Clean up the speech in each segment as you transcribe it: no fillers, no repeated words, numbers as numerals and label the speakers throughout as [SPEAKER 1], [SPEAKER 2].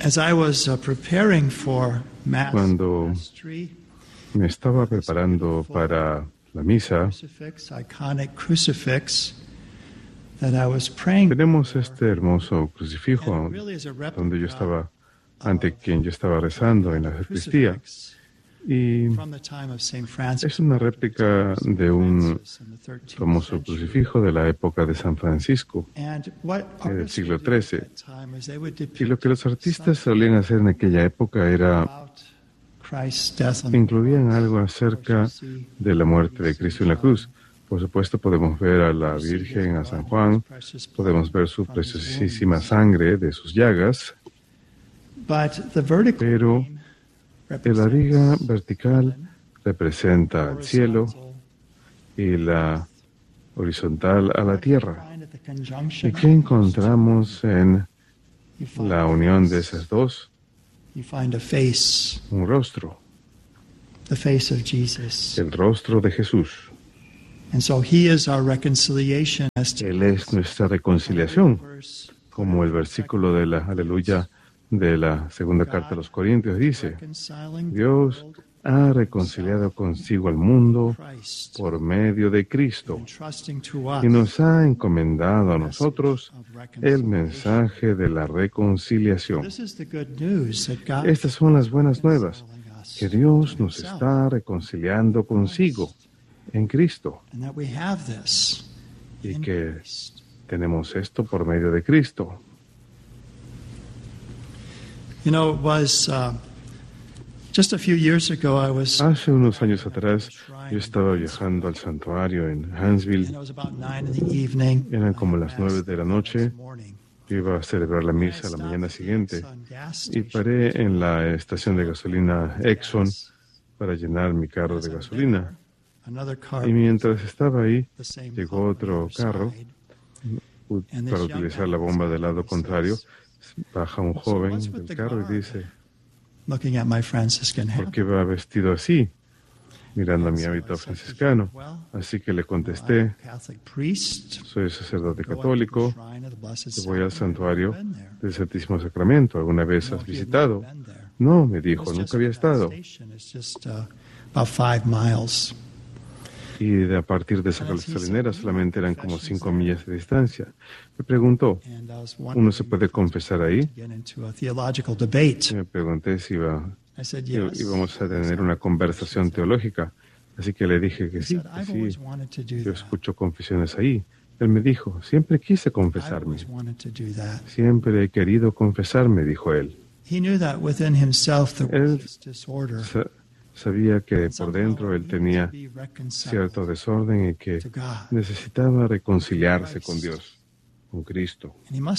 [SPEAKER 1] Cuando me estaba preparando para la misa, tenemos este hermoso crucifijo donde yo estaba, ante quien yo estaba rezando en la sacristía. Y es una réplica de un famoso crucifijo de la época de San Francisco, del siglo XIII. Y lo que los artistas solían hacer en aquella época era incluían algo acerca de la muerte de Cristo en la cruz. Por supuesto, podemos ver a la Virgen, a San Juan, podemos ver su preciosísima sangre de sus llagas, pero la viga vertical representa al cielo y la horizontal a la tierra. ¿Y qué encontramos en la unión de esas dos? Un rostro. El rostro de Jesús. Él es nuestra reconciliación, como el versículo de la Aleluya de la segunda carta a los Corintios dice: Dios ha reconciliado consigo al mundo por medio de Cristo y nos ha encomendado a nosotros el mensaje de la reconciliación. Estas son las buenas nuevas, que Dios nos está reconciliando consigo en Cristo y que tenemos esto por medio de Cristo. Hace unos años atrás, yo estaba viajando al santuario en Huntsville. Eran como las 9 de la noche. Yo iba a celebrar la misa la mañana siguiente y paré en la estación de gasolina Exxon para llenar mi carro de gasolina. Y mientras estaba ahí, llegó otro carro para utilizar la bomba del lado contrario. Baja un joven del carro y dice: ¿por qué va vestido así? Mirando a mi hábito franciscano. Así que le contesté: soy sacerdote católico y voy al santuario del Santísimo Sacramento. ¿Alguna vez has visitado? No, me dijo, nunca había estado. Y a partir de esa gasolinera solamente eran como 5 millas de distancia. Me preguntó: ¿uno se puede confesar ahí? Y me pregunté si íbamos a tener una conversación teológica. Así que le dije que sí, yo escucho confesiones ahí. Él me dijo: siempre quise confesarme. Siempre he querido confesarme, dijo él. Él sabía que por dentro él tenía cierto desorden y que necesitaba reconciliarse con Dios, con Cristo.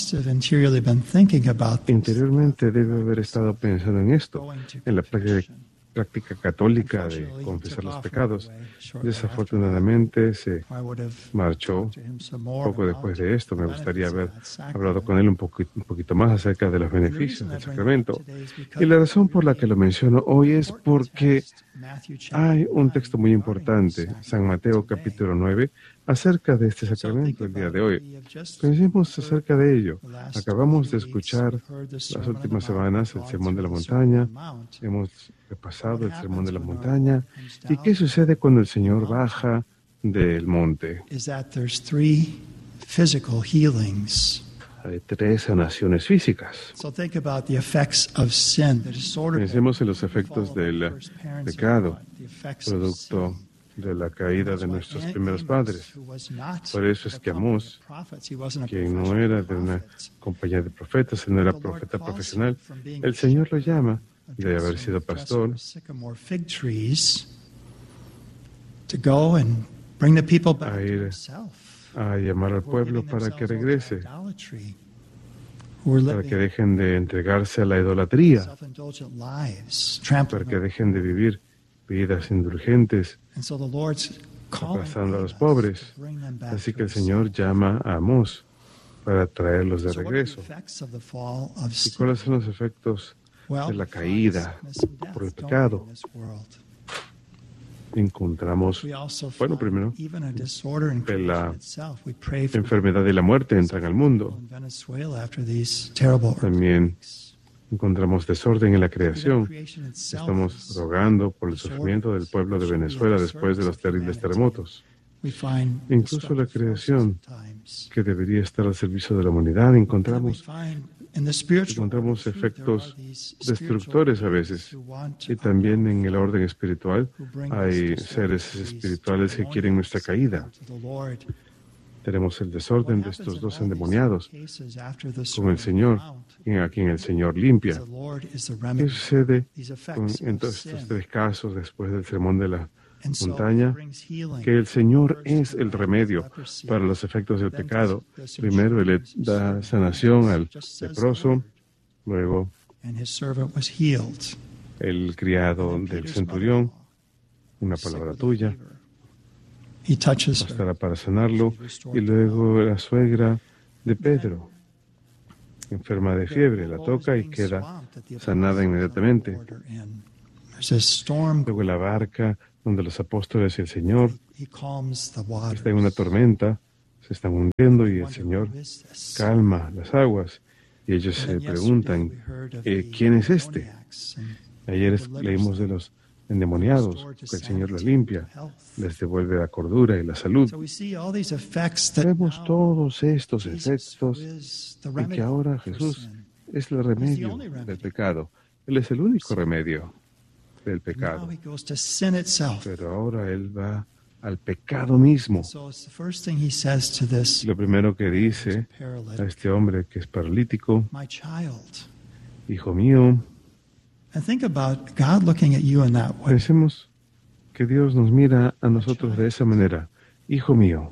[SPEAKER 1] Interiormente debe haber estado pensando en esto, en la práctica católica de confesar los pecados. Desafortunadamente se marchó poco después de esto. Me gustaría haber hablado con él un poquito más acerca de los beneficios del sacramento. Y la razón por la que lo menciono hoy es porque hay un texto muy importante, San Mateo capítulo 9, acerca de este sacramento el día de hoy. Pensemos acerca de ello. Acabamos de escuchar las últimas semanas el Sermón de la Montaña. Hemos repasado el Sermón de la Montaña. ¿Y qué sucede cuando el Señor baja del monte? Hay 3 sanaciones físicas. Pensemos en los efectos del pecado, producto de la caída de nuestros primeros padres. Por eso es que Amós, quien no era de una compañía de profetas, él no era profeta profesional, el Señor lo llama, de haber sido pastor, a ir a llamar al pueblo para que regrese, para que dejen de entregarse a la idolatría, para que dejen de vivir vidas indulgentes, aplastando a los pobres. Así que el Señor llama a Amós para traerlos de regreso. ¿Y cuáles son los efectos de la caída por el pecado? Encontramos, bueno, primero, que la enfermedad y la muerte entran al mundo. También Encontramos desorden en la creación. Estamos rogando por el sufrimiento del pueblo de Venezuela después de los terribles terremotos. Incluso la creación, que debería estar al servicio de la humanidad, encontramos efectos destructores a veces. Y también en el orden espiritual hay seres espirituales que quieren nuestra caída. Tenemos el desorden de estos dos endemoniados con el Señor, a quien el Señor limpia. ¿Qué sucede en todos estos tres casos después del sermón de la montaña? Que el Señor es el remedio para los efectos del pecado. Primero Él le da sanación al leproso, luego el criado del centurión, una palabra tuya, bastará para sanarlo, y luego la suegra de Pedro, enferma de fiebre, la toca y queda sanada inmediatamente. Luego la barca donde los apóstoles y el Señor está en una tormenta, se están hundiendo y el Señor calma las aguas y ellos se preguntan, ¿quién es este? Ayer leímos de los endemoniados, que el Señor los limpia, les devuelve la cordura y la salud. Vemos todos estos efectos y que ahora Jesús es el remedio del pecado. Él es el único remedio del pecado. Pero ahora Él va al pecado mismo. Lo primero que dice a este hombre que es paralítico, hijo mío, pensemos que Dios nos mira a nosotros de esa manera. Hijo mío,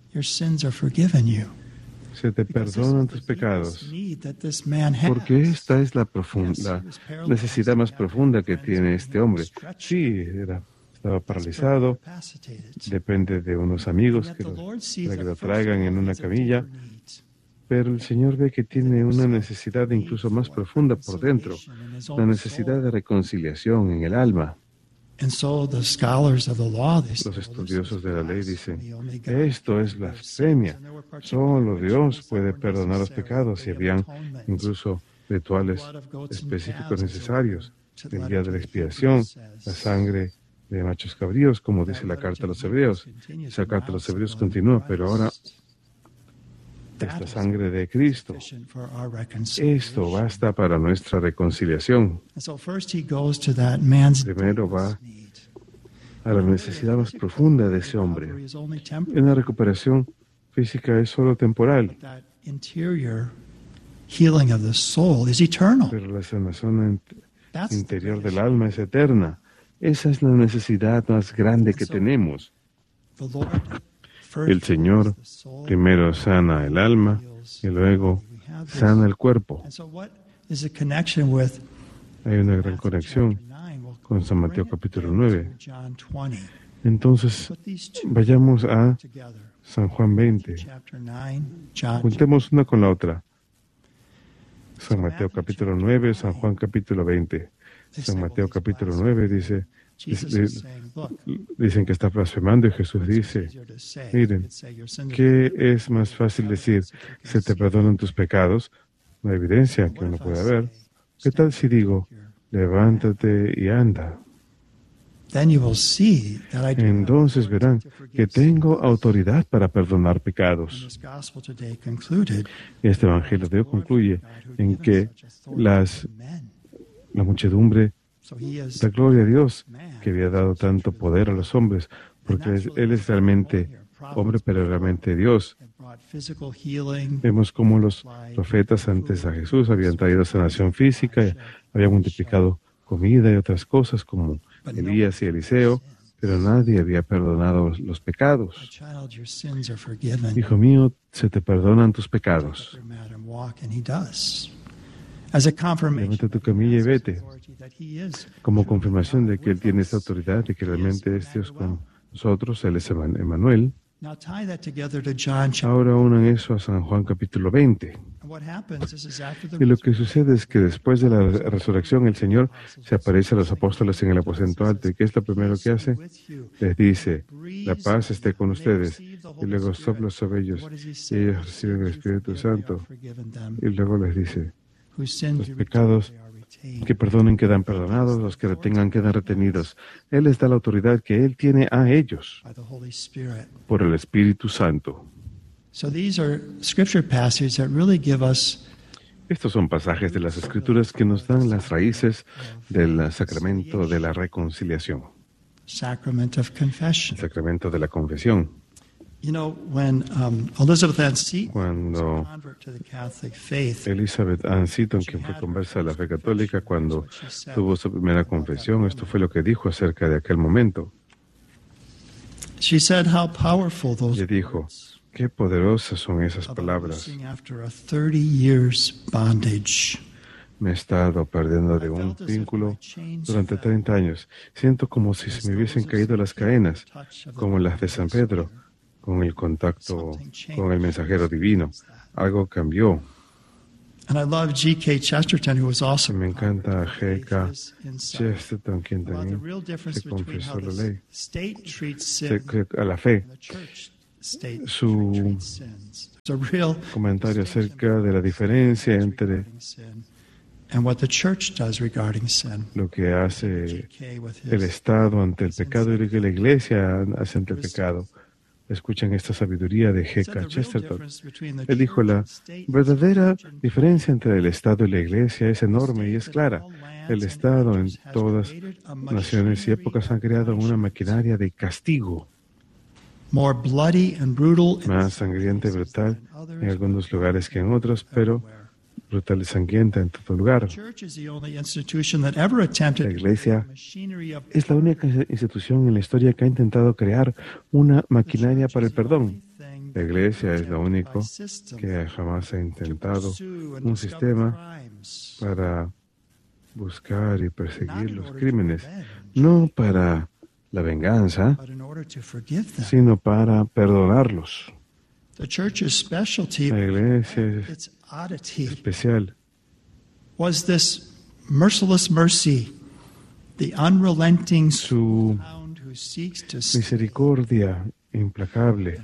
[SPEAKER 1] se te perdonan tus pecados, porque esta es la necesidad más profunda que tiene este hombre. Sí, estaba paralizado, depende de unos amigos para que lo traigan en una camilla, pero el Señor ve que tiene una necesidad incluso más profunda por dentro, la necesidad de reconciliación en el alma. Los estudiosos de la ley dicen, esto es blasfemia, solo Dios puede perdonar los pecados, y habían incluso rituales específicos necesarios. El día de la expiación, la sangre de machos cabríos, como dice la carta a los hebreos. Esa carta a los hebreos continúa, pero ahora esta sangre de Cristo, esto basta para nuestra reconciliación. Primero va a la necesidad más profunda de ese hombre. Una recuperación física es solo temporal, pero la sanación interior del alma es eterna. Esa es la necesidad más grande que tenemos. El Señor primero sana el alma y luego sana el cuerpo. Hay una gran conexión con San Mateo capítulo 9. Entonces, vayamos a San Juan 20. Juntemos una con la otra. San Mateo capítulo 9, San Juan capítulo 20. San Mateo capítulo 9 dicen que está blasfemando y Jesús dice, miren, ¿qué es más fácil decir? ¿Se te perdonan tus pecados? No hay evidencia que uno pueda ver. ¿Qué tal si digo, levántate y anda? Entonces verán que tengo autoridad para perdonar pecados. Este Evangelio de hoy concluye en que la muchedumbre da gloria a Dios, que había dado tanto poder a los hombres, porque Él es realmente hombre, pero realmente Dios. Vemos cómo los profetas antes a Jesús habían traído sanación física, habían multiplicado comida y otras cosas como Elías y Eliseo, pero nadie había perdonado los pecados. Hijo mío, se te perdonan tus pecados. Levanta tu camilla y vete. Como confirmación de que Él tiene esa autoridad y que realmente es Dios con nosotros, Él es Emmanuel. Ahora unan eso a San Juan capítulo 20. Y lo que sucede es que después de la resurrección, el Señor se aparece a los apóstoles en el aposento alto. ¿Y qué es lo primero que hace? Les dice, la paz esté con ustedes. Y luego sopla sobre ellos y ellos reciben el Espíritu Santo. Y luego les dice, los pecados que perdonen quedan perdonados, los que retengan quedan retenidos. Él les da la autoridad que Él tiene a ellos por el Espíritu Santo. Estos son pasajes de las Escrituras que nos dan las raíces del sacramento de la reconciliación, el sacramento de la confesión. Cuando Elizabeth Ann Seton, quien fue conversa a la fe católica, cuando tuvo su primera confesión, esto fue lo que dijo acerca de aquel momento. Ella dijo, qué poderosas son esas palabras. Me he estado perdiendo de un vínculo durante 30 años. Siento como si se me hubiesen caído las cadenas, como las de San Pedro, con el contacto con el mensajero divino. Algo cambió. Me encanta G.K. Chesterton, quien también se confesó la ley, a la fe. Su comentario acerca de la diferencia entre lo que hace el Estado ante el pecado y lo que la Iglesia hace ante el pecado. Escuchan esta sabiduría de G.K. Chesterton. Él dijo, la verdadera diferencia entre el Estado y la Iglesia es enorme y es clara. El Estado en todas naciones y épocas han creado una maquinaria de castigo más sangrienta y brutal en algunos lugares que en otros, pero brutal y sangrienta en todo lugar. La Iglesia es la única institución en la historia que ha intentado crear una maquinaria para el perdón. La Iglesia es lo único que jamás ha intentado un sistema para buscar y perseguir los crímenes, no para la venganza, sino para perdonarlos. La Iglesia es especial. Su misericordia implacable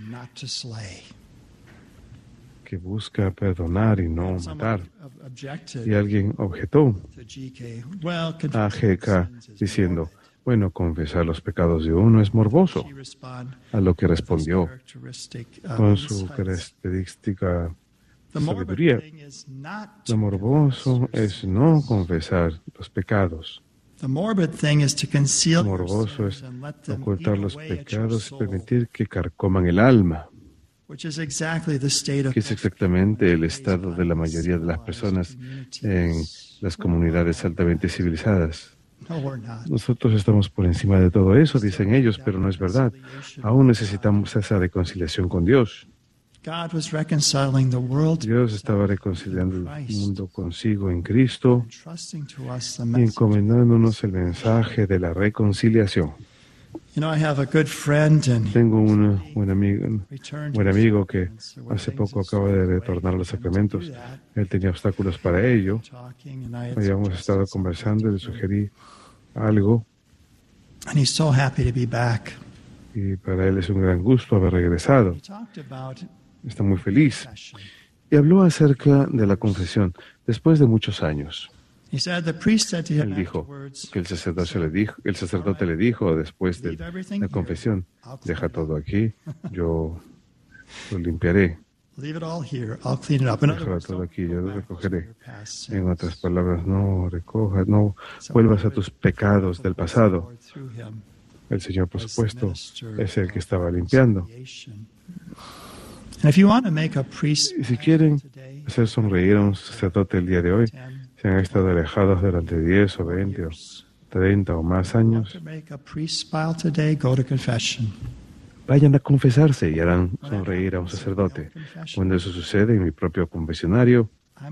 [SPEAKER 1] que busca perdonar y no matar. Y alguien objetó a G.K. diciendo, bueno, confesar los pecados de uno es morboso. A lo que respondió con su característica sabiduría. Lo morboso es no confesar los pecados. Lo morboso es ocultar los pecados y permitir que carcoman el alma, que es exactamente el estado de la mayoría de las personas en las comunidades altamente civilizadas. Nosotros estamos por encima de todo eso, dicen ellos, pero no es verdad. Aún necesitamos esa reconciliación con Dios. Dios estaba reconciliando el mundo consigo en Cristo y encomendándonos el mensaje de la reconciliación. Tengo un buen amigo que hace poco acaba de retornar a los sacramentos. Él tenía obstáculos para ello. Habíamos estado conversando y le sugerí algo. Y para él es un gran gusto haber regresado. Está muy feliz. Y habló acerca de la confesión después de muchos años. Él dijo que el sacerdote le dijo después de la confesión, deja todo aquí, yo lo limpiaré. Déjalo todo aquí, yo lo recogeré. En otras palabras, no vuelvas a tus pecados del pasado. El Señor, por supuesto, es el que estaba limpiando. Y si quieren hacer sonreír a un sacerdote el día de hoy, si han estado alejados durante 10 o 20 o 30 o más años, vayan a confesarse y harán sonreír a un sacerdote. Cuando eso sucede en mi propio confesionario,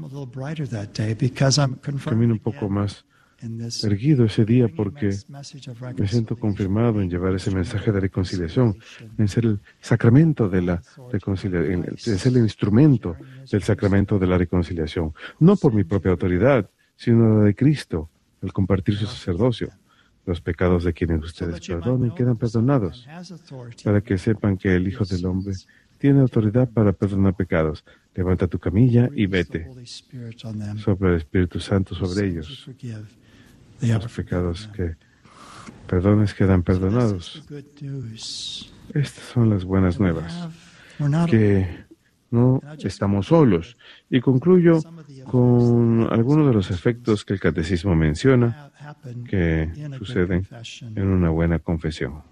[SPEAKER 1] camino un poco más erguido ese día porque me siento confirmado en llevar ese mensaje de reconciliación, en ser el sacramento de la reconciliación, en ser el instrumento del sacramento de la reconciliación, no por mi propia autoridad, sino la de Cristo, al compartir su sacerdocio. Los pecados de quienes ustedes perdonen quedan perdonados, para que sepan que el Hijo del Hombre tiene autoridad para perdonar pecados. Levanta tu camilla y vete. Sopla el Espíritu Santo sobre ellos. Los pecados que perdones quedan perdonados. Estas son las buenas nuevas, que no estamos solos. Y concluyo con algunos de los efectos que el Catecismo menciona que suceden en una buena confesión.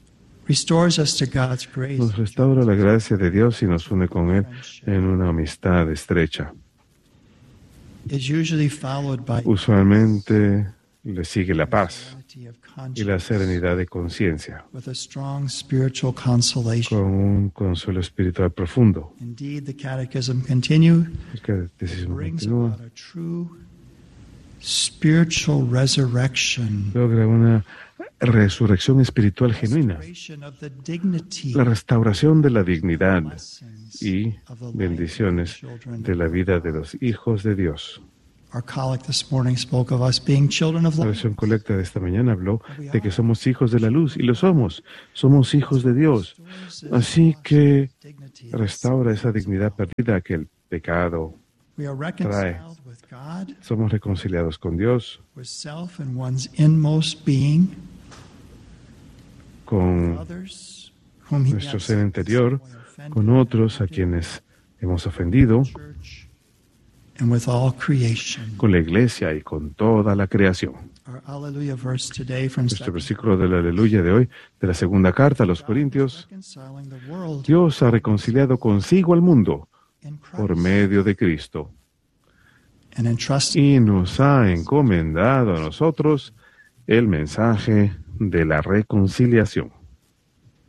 [SPEAKER 1] Nos restaura la gracia de Dios y nos une con Él en una amistad estrecha. Usualmente le sigue la paz y la serenidad de conciencia, con un consuelo espiritual profundo. El catecismo continúa. Logra una resurrección espiritual genuina, la restauración de la dignidad y bendiciones de la vida de los hijos de Dios. La oración colecta de esta mañana habló de que somos hijos de la luz, y lo somos. Somos hijos de Dios. Así que restaura esa dignidad perdida que el pecado trae. Somos reconciliados con Dios, con nuestro ser interior, con otros a quienes hemos ofendido, con la iglesia y con toda la creación. Nuestro versículo del Aleluya de hoy, de la segunda carta a los Corintios: Dios ha reconciliado consigo al mundo por medio de Cristo y nos ha encomendado a nosotros el mensaje de la reconciliación.